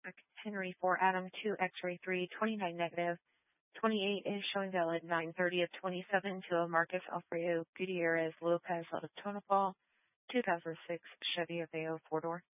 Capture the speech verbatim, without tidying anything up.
Henry four Adam two X-ray three twenty-nine negative. twenty-eight is showing valid nine thirty of twenty-seven to a Marcus Alfredo Gutierrez Lopez out of Tonopah, two thousand six Chevy Aveo four-door.